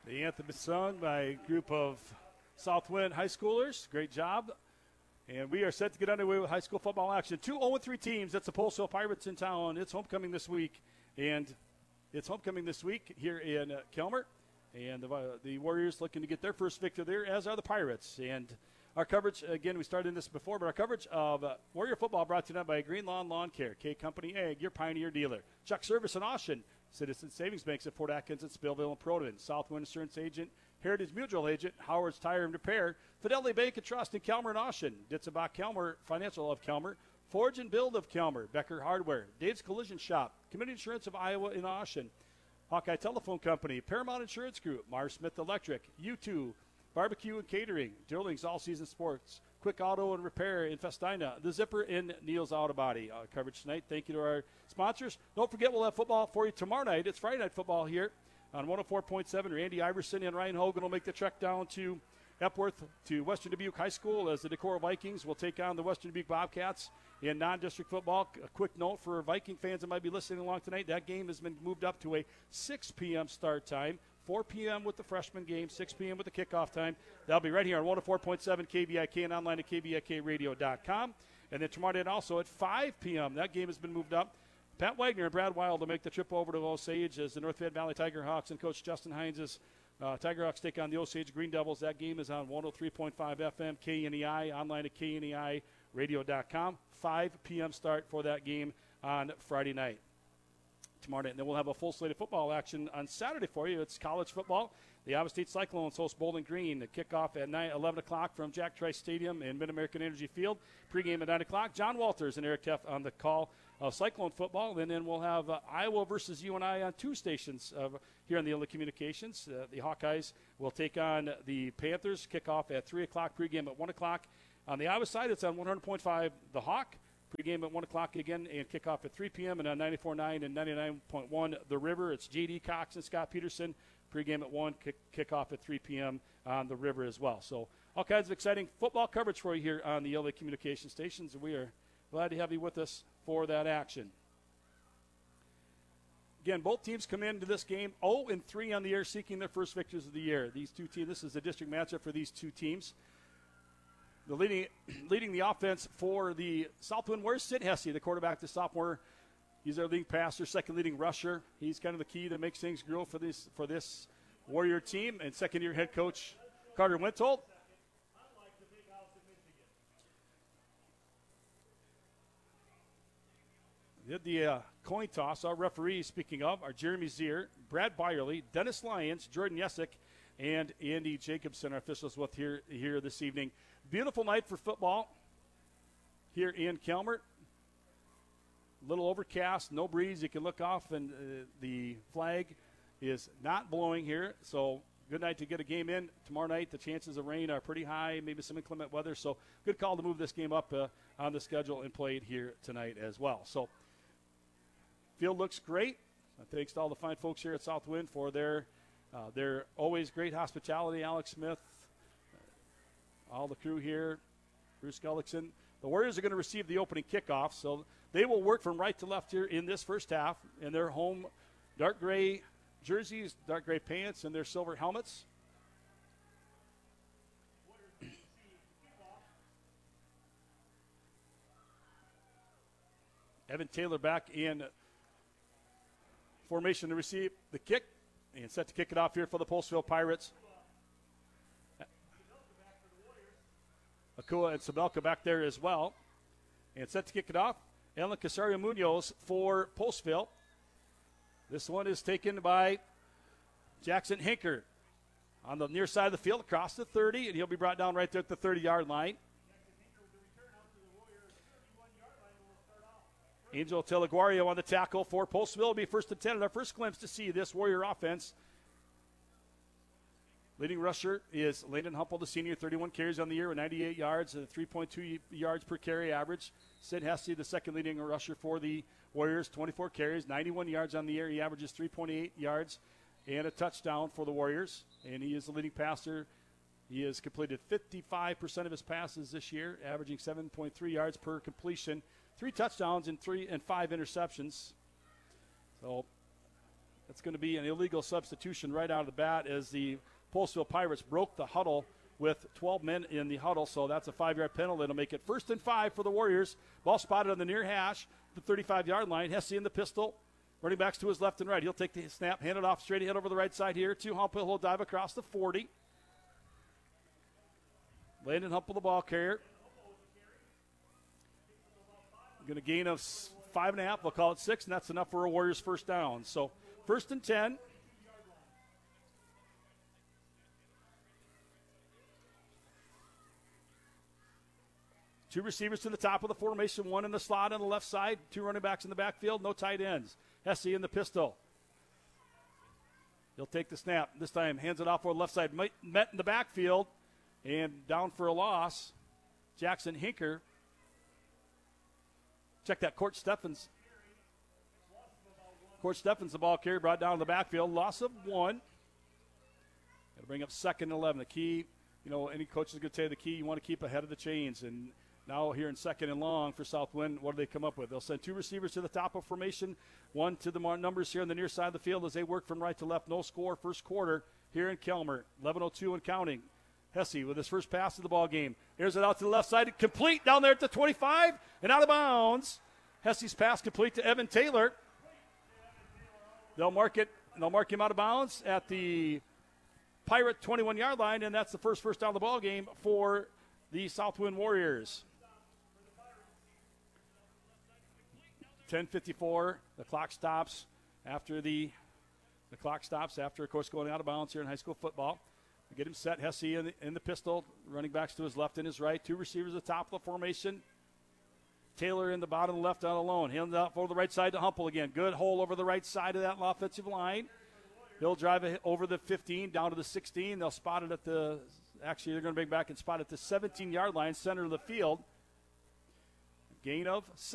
The anthem is sung by a group of Southwind high schoolers. Great job. And we are set to get underway with high school football action. 2 0-3 teams. That's the Postville Pirates in town. It's homecoming this week. And it's homecoming this week here in Kelmer. And the Warriors looking to get their first victory there, as are the Pirates. And our coverage, again, we started in this before, but our coverage of Warrior football brought to you by Green Lawn Lawn Care, K Company Ag, your Pioneer dealer. Chuck Service in Austin, Citizen Savings Banks at Fort Atkins at Spillville and Providence, Southwind Insurance Agent, Heritage Mutual Agent, Howard's Tire and Repair, Fidelity Bank and Trust in Kelmer and Austin, Ditzebach Kelmer Financial of Kelmer, Forge and Build of Kelmer, Becker Hardware, Dave's Collision Shop, Community Insurance of Iowa in Austin, Hawkeye Telephone Company, Paramount Insurance Group, Mars Smith Electric, U2, Barbecue and Catering, Dirling's All Season Sports, Quick Auto and Repair in Festina, The Zipper in Neil's Auto Body. Coverage tonight. Thank you to our sponsors. Don't forget, we'll have football for you tomorrow night. It's Friday Night Football here on 104.7. Randy Iverson and Ryan Hogan will make the trek down to Epworth to Western Dubuque High School as the Decorah Vikings will take on the Western Dubuque Bobcats in non-district football. A quick note for Viking fans that might be listening along tonight, that game has been moved up to a 6 p.m. start time. 4 p.m. with the freshman game, 6 p.m. with the kickoff time. That'll be right here on 104.7 KVIK and online at KVIKradio.com. And then tomorrow night also at 5 p.m. That game has been moved up. Pat Wagner and Brad Wild will make the trip over to Osage as the North Van Valley Tiger Hawks and Coach Justin Hines' Tiger Hawks take on the Osage Green Devils. That game is on 103.5 FM, KNEI, online at KNEIradio.com. 5 p.m. start for that game on Friday night. Tomorrow night. And then we'll have a full slate of football action on Saturday for you. It's college football. The Iowa State Cyclones host Bowling Green. The kickoff at 11 o'clock from Jack Trice Stadium in Mid-American Energy Field. Pregame at 9 o'clock. John Walters and Eric Teff on the call of Cyclone football. And then we'll have Iowa versus UNI on 2 stations here on the Inlet Communications. The Hawkeyes will take on the Panthers. Kickoff at 3 o'clock. Pregame at 1 o'clock. On the Iowa side, it's on 100.5 The Hawk. Pregame at 1 o'clock again and kickoff at 3 p.m. And on 94.9 and 99.1 The River, it's J.D. Cox and Scott Peterson. Pregame at 1, kickoff at 3 p.m. on The River as well. So all kinds of exciting football coverage for you here on the LA Communication Stations. And we are glad to have you with us for that action. Again, both teams come into this game 0-3 on the year, seeking their first victories of the year. These two teams, this is a district matchup for these two teams. The leading the offense for the Southwind Warriors, Sid Hesse, the quarterback, the sophomore. He's our leading passer, second leading rusher. He's kind of the key that makes things grow for this Warrior team. And second-year head coach Carter Wintold. Did the coin toss. Our referees, speaking of, are Jeremy Zier, Brad Byerly, Dennis Lyons, Jordan Yesick, and Andy Jacobson, our officials with here this evening. Beautiful night for football here in Kelmer. A little overcast, no breeze. You can look off, and the flag is not blowing here. So good night to get a game in. Tomorrow night, the chances of rain are pretty high, maybe some inclement weather. So good call to move this game up on the schedule and play it here tonight as well. So field looks great. Thanks to all the fine folks here at Southwind for their always great hospitality. Alex Smith, all the crew here, Bruce Gullickson. The Warriors are going to receive the opening kickoff, so they will work from right to left here in this first half in their home dark gray jerseys, dark gray pants, and their silver helmets. Evan Taylor back in formation to receive the kick and set to kick it off here for the Postville Pirates. Akua and Sabelka back there as well. And set to kick it off, Ellen Casario Munoz for Postville. This one is taken by Jackson Hinker on the near side of the field across the 30, and he'll be brought down right there at the 30-yard line. Angel Teleguario on the tackle for Postville. Will be first and 10, and our first glimpse to see this Warrior offense. Leading rusher is Landon Humple, the senior, 31 carries on the year with 98 yards and 3.2 yards per carry average. Sid Hesse, the second leading rusher for the Warriors, 24 carries, 91 yards on the year. He averages 3.8 yards and a touchdown for the Warriors. And he is the leading passer. He has completed 55% of his passes this year, averaging 7.3 yards per completion, 3 touchdowns and 5 interceptions. So That's going to be an illegal substitution right out of the bat as the Poulsville Pirates broke the huddle with 12 men in the huddle, so that's a 5-yard penalty. It'll make it 1st and 5 for the Warriors. Ball spotted on the near hash, the 35-yard line. Hesse in the pistol. Running backs to his left and right. He'll take the snap, hand it off straight ahead over the right side here to Humpel. He'll dive across the 40. Landon Humpel, the ball carrier. Going to gain of 5.5. We'll call it 6, and that's enough for a Warriors first down. So 1st and 10. Two receivers to the top of the formation, one in the slot on the left side, two running backs in the backfield, no tight ends. Hesse in the pistol. He'll take the snap. This time hands it off for the left side. Met in the backfield and down for a loss. Jackson Hinker. Check that, Court Steffens. Court Steffens, the ball carrier, brought down in the backfield. Loss of 1. Got to bring up 2nd and 11. The key, any coach is going to tell you the key, you want to keep ahead of the chains. And now here in 2nd and long for Southwind, what do they come up with? They'll send two receivers to the top of formation, one to the numbers here on the near side of the field as they work from right to left. No score, first quarter here in Kelmer. 11:02 and counting. Hesse with his first pass of the ball game. Here's it out to the left side, complete down there at the 25 and out of bounds. Hesse's pass complete to Evan Taylor. They'll mark him out of bounds at the Pirate 21-yard line, and that's the first down of the ball game for the Southwind Warriors. 10:54. The clock stops after of course, going out of bounds here in high school football. We get him set. Hesse in the pistol. Running backs to his left and his right. Two receivers at the top of the formation. Taylor in the bottom left out alone. Hands out for the right side to Humpel again. Good hole over the right side of that offensive line. He'll drive over the 15 down to the 16. They'll spot it they're going to bring back and spot at the 17-yard line, center of the field. Gain of 7.